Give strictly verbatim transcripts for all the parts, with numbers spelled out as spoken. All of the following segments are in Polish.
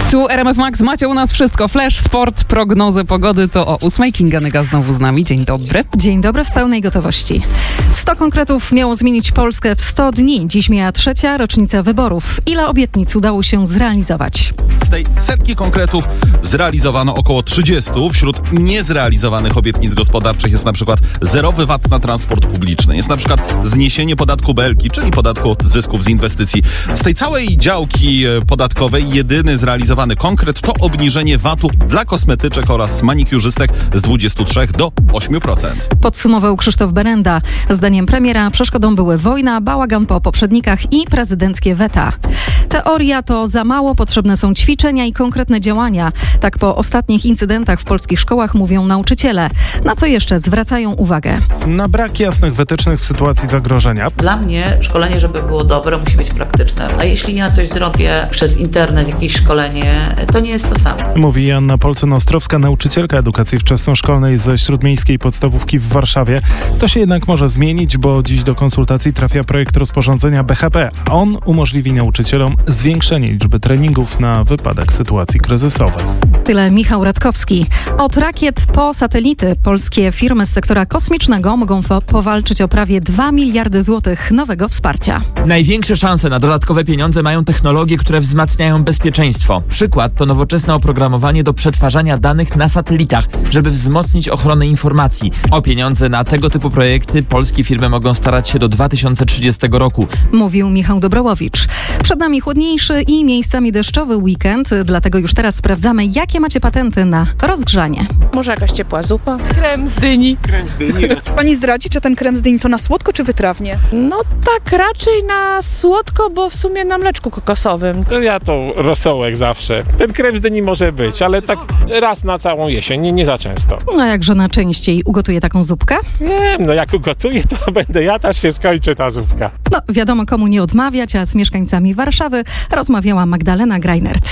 Tu R M F Max, macie u nas wszystko. Flash, sport, prognozy pogody to o ósmej. Kinga Nyga znowu z nami. Dzień dobry. Dzień dobry w pełnej gotowości. sto konkretów miało zmienić Polskę w sto dni. Dziś mija trzecia rocznica wyborów. Ile obietnic udało się zrealizować? Z tej setki konkretów zrealizowano około trzydzieści. Wśród niezrealizowanych obietnic gospodarczych jest na przykład zerowy V A T na transport publiczny. Jest na przykład zniesienie podatku Belki, czyli podatku od zysków z inwestycji. Z tej całej działki podatkowej jedyny zrealizowany konkret to obniżenie V A T-u dla kosmetyczek oraz manikiurzystek z dwudziestu trzech do ośmiu procent. Podsumował Krzysztof Berenda. Zdaniem premiera przeszkodą były wojna, bałagan po poprzednikach i prezydenckie weta. Teoria to za mało, potrzebne są ćwiczenia i konkretne działania. Tak po ostatnich incydentach w polskich szkołach mówią nauczyciele. Na co jeszcze zwracają uwagę? Na brak jasnych wytycznych w sytuacji zagrożenia. Dla mnie szkolenie, żeby było dobre, musi być praktyczne. A jeśli ja coś zrobię przez internet, jakieś szkolenie, to nie jest to samo. Mówi Joanna Polcyn-Ostrowska, nauczycielka edukacji wczesnoszkolnej ze śródmiejskiej podstawówki w Warszawie. To się jednak może zmienić, bo dziś do konsultacji trafia projekt rozporządzenia B H P. On umożliwi nauczycielom zwiększenie liczby treningów na wypadek sytuacji kryzysowych. Tyle Michał Radkowski. Od rakiet po satelity polskie firmy z sektora kosmicznego mogą fo- powalczyć o prawie dwa miliardy złotych nowego wsparcia. Największe szanse na dodatkowe pieniądze mają technologie, które wzmacniają bezpieczeństwo. Przykład to nowoczesne oprogramowanie do przetwarzania danych na satelitach, żeby wzmocnić ochronę informacji. O pieniądze na tego typu projekty polskie firmy mogą starać się do dwa tysiące trzydziestego roku. Mówił Michał Dobrołowicz. Przed nami chłodniejszy i miejscami deszczowy weekend, dlatego już teraz sprawdzamy, jakie macie patenty na rozgrzanie. Może jakaś ciepła zupa? Krem z dyni. Krem z dyni. Pani zdradzi, czy ten krem z dyni to na słodko, czy wytrawnie? No tak, raczej na słodko, bo w sumie na mleczku kokosowym. To ja to rosołek zawsze. Ten krem z dyni może być, ale tak raz na całą jesień, nie, nie za często. No jak żona częściej ugotuje taką zupkę? Wiem, no jak ugotuję, to będę ja, też się skończy ta zupka. No wiadomo komu nie odmawiać, a z mieszkańcami Warszawy rozmawiała Magdalena Greinert.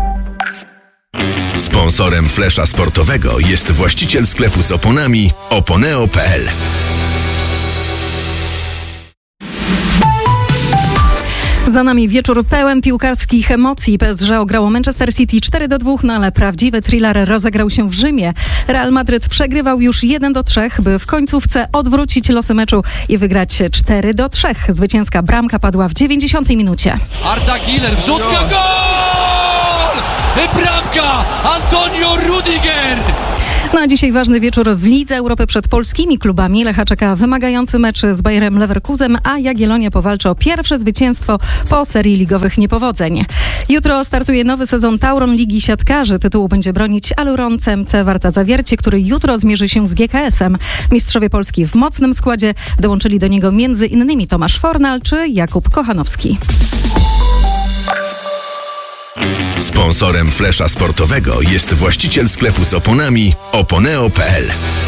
Sponsorem Flesza Sportowego jest właściciel sklepu z oponami oponeo kropka p l. Za nami wieczór pełen piłkarskich emocji. P S G ograło Manchester City cztery do dwóch, no ale prawdziwy thriller rozegrał się w Rzymie. Real Madryt przegrywał już jeden do trzech, by w końcówce odwrócić losy meczu i wygrać cztery do trzech. Zwycięska bramka padła w dziewięćdziesiątej minucie. Arda Güler, wrzutka, gol! Bramka! Antonio Rudiger! No a dzisiaj ważny wieczór w Lidze Europy przed polskimi klubami. Lecha czeka wymagający mecz z Bayerem Leverkusen, a Jagiellonia powalczy o pierwsze zwycięstwo po serii ligowych niepowodzeń. Jutro startuje nowy sezon Tauron Ligi Siatkarzy. Tytułu będzie bronić Aluron C M C Warta Zawiercie, który jutro zmierzy się z G K S-em. Mistrzowie Polski w mocnym składzie. Dołączyli do niego między innymi Tomasz Fornal czy Jakub Kochanowski. Sponsorem Flesza Sportowego jest właściciel sklepu z oponami oponeo kropka p l.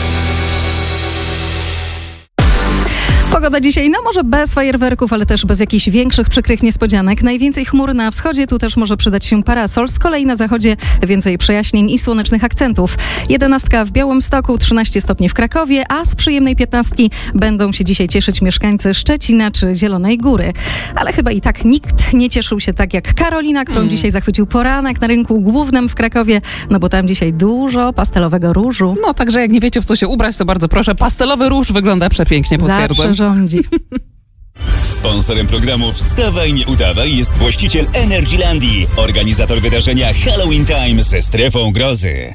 Pogoda dzisiaj, no może bez fajerwerków, ale też bez jakichś większych przykrych niespodzianek. Najwięcej chmur na wschodzie, tu też może przydać się parasol. Z kolei na zachodzie więcej przejaśnień i słonecznych akcentów. Jedenastka w Białymstoku, trzynaście stopni w Krakowie, a z przyjemnej piętnastki będą się dzisiaj cieszyć mieszkańcy Szczecina czy Zielonej Góry. Ale chyba i tak nikt nie cieszył się tak jak Karolina, którą mm. dzisiaj zachwycił poranek na rynku głównym w Krakowie, no bo tam dzisiaj dużo pastelowego różu. No także jak nie wiecie, w co się ubrać, to bardzo proszę. Pastelowy róż wygląda przepięknie, potwierdzam. Zawsze rządzi. Sponsorem programu Wstawaj, nie udawaj jest właściciel Energylandii, organizator wydarzenia Halloween Time ze strefą grozy.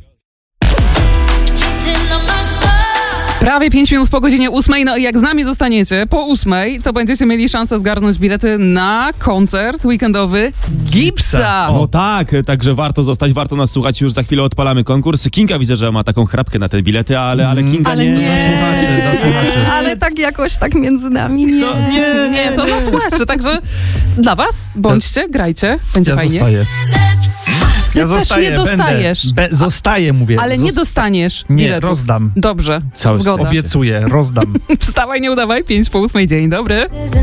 Prawie pięć minut po godzinie ósmej, no i jak z nami zostaniecie po ósmej, to będziecie mieli szansę zgarnąć bilety na koncert weekendowy Gipsa. No tak, także warto zostać, warto nas słuchać, już za chwilę odpalamy konkurs. Kinga widzę, że ma taką chrapkę na te bilety, ale, ale Kinga ale nie. nie. Dla słuchaczy, dla słuchaczy. Ale tak jakoś, tak między nami, nie. Co? Nie, Nie, to dla słuchaczy, także dla was bądźcie, grajcie, będzie Ja fajnie. zostaję. Ty Ja też zostaję, nie dostajesz. Będę. Be, zostaję, mówię. Ale nie Zosta- dostaniesz Nie, biletów. rozdam. Dobrze, Cały zgoda. Obiecuję, rozdam. Wstawaj, nie udawaj, pięć po ósmej, dzień dobry.